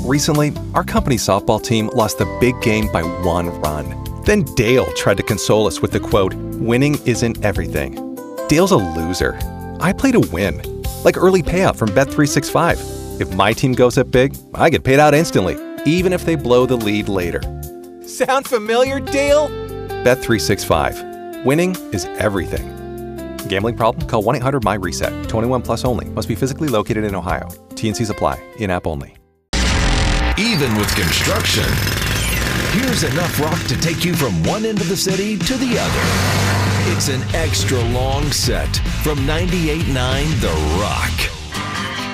Recently, our company's softball team lost the big game by 1 run. Then Dale tried to console us with the quote, "Winning isn't everything." Dale's a loser. I play to win. Like early payout from Bet365. If my team goes up big, I get paid out instantly, even if they blow the lead later. Sound familiar, Dale? Bet365. Winning is everything. Gambling problem? Call 1-800-MY-RESET. 21 plus only. Must be physically located in Ohio. T&Cs apply. In-app only. Even with construction, here's enough rock to take you from one end of the city to the other. It's an extra long set from 98.9 The Rock.